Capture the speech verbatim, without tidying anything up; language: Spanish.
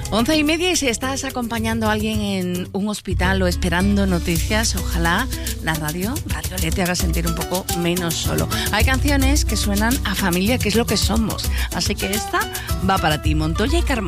Once y media, y si estás acompañando a alguien en un hospital o esperando noticias, ojalá la radio, Radio Le, te haga sentir un poco menos solo. Hay canciones que suenan a familia, que es lo que somos. Así que esta va para ti, Montoya y Carmona.